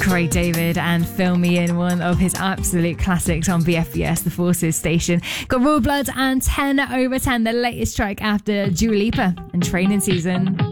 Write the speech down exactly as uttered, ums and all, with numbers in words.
Craig David and Fill Me In, one of his absolute classics on B F B S, the Forces station. Got Royal Blood and ten over ten, the latest track after Dua Lipa and Training Season.